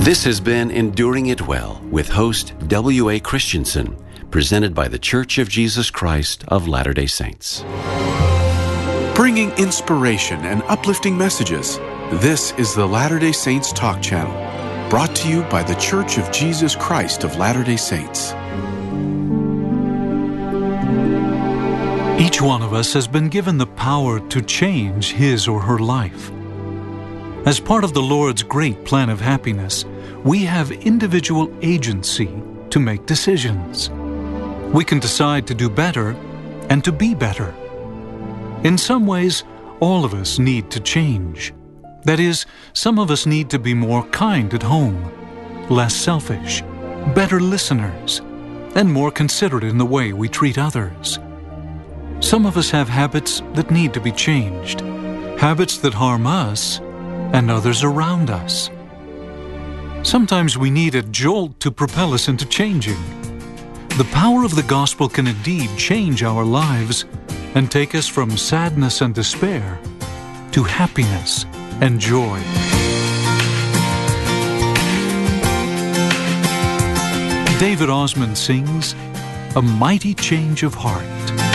This has been Enduring It Well with host W.A. Christensen, presented by The Church of Jesus Christ of Latter-day Saints. Bringing inspiration and uplifting messages, this is the Latter-day Saints Talk Channel, brought to you by The Church of Jesus Christ of Latter-day Saints. Each one of us has been given the power to change his or her life. As part of the Lord's great plan of happiness, we have individual agency to make decisions. We can decide to do better and to be better. In some ways, all of us need to change. That is, some of us need to be more kind at home, less selfish, better listeners, and more considerate in the way we treat others. Some of us have habits that need to be changed, habits that harm us and others around us. Sometimes we need a jolt to propel us into changing. The power of the gospel can indeed change our lives and take us from sadness and despair to happiness and joy. David Osmond sings, "A Mighty Change of Heart."